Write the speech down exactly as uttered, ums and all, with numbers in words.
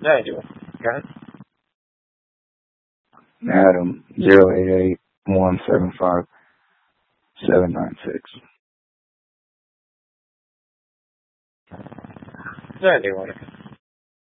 Yeah, I do. Go ahead. Adam, zero eight eight one seven five seven nine six. Yeah, I do.